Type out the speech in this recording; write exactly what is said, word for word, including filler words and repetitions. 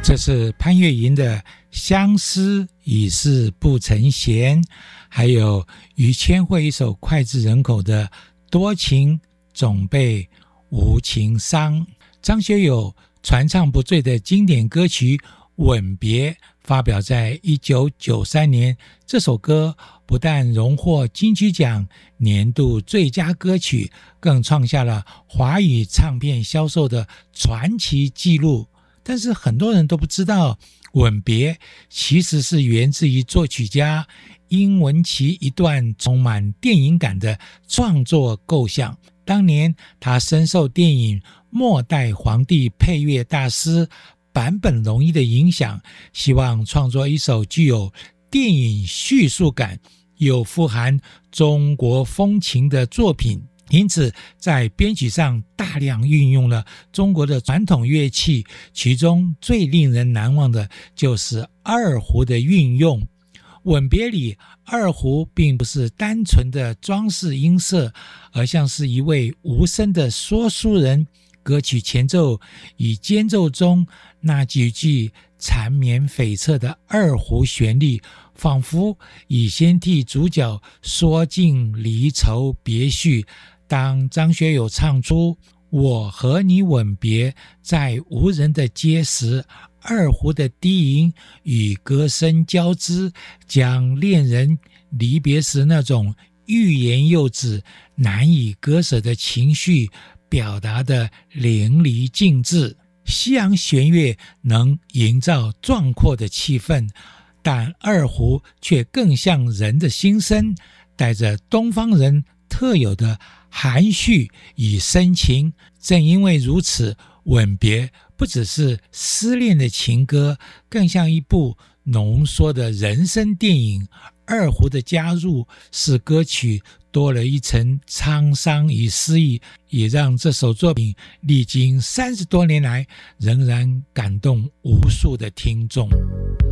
这是潘越云的《相思已是不曾闲》，还有于千惠一首脍炙人口的《多情总被无情伤》。张学友传唱不醉的经典歌曲《吻别》发表在一九九三年，这首歌不但荣获金曲奖年度最佳歌曲，更创下了华语唱片销售的传奇纪录。但是很多人都不知道，《吻别》其实是源自于作曲家殷文琪一段充满电影感的创作构想。当年他深受电影《末代皇帝》配乐大师坂本龙一的影响，希望创作一首具有电影叙述感又富含中国风情的作品，因此在编曲上大量运用了中国的传统乐器，其中最令人难忘的就是二胡的运用。吻别里，二胡并不是单纯的装饰音色，而像是一位无声的说书人。歌曲前奏与间奏中那几句缠绵悱恻的二胡旋律，仿佛已先替主角说尽离愁别绪。当张学友唱出我和你吻别在无人的街时，二胡的低吟与歌声交织，将恋人离别时那种欲言又止难以割舍的情绪表达得淋漓尽致。西洋弦乐能营造壮阔的气氛，但二胡却更像人的心声，带着东方人特有的含蓄与深情。正因为如此，吻别不只是失恋的情歌，更像一部浓缩的人生电影。二胡的加入使歌曲多了一层沧桑与诗意，也让这首作品历经三十多年来仍然感动无数的听众。